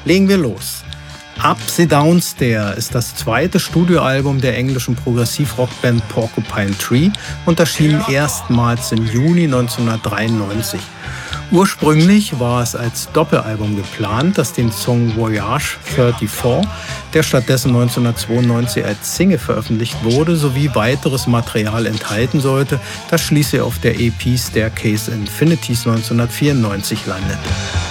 Legen wir los. Up the Downstairs ist das zweite Studioalbum der englischen Progressiv-Rockband Porcupine Tree und erschien erstmals im Juni 1993. Ursprünglich war es als Doppelalbum geplant, das den Song Voyage 34, der stattdessen 1992 als Single veröffentlicht wurde, sowie weiteres Material enthalten sollte, das schließlich auf der EP Staircase Infinities 1994 landete.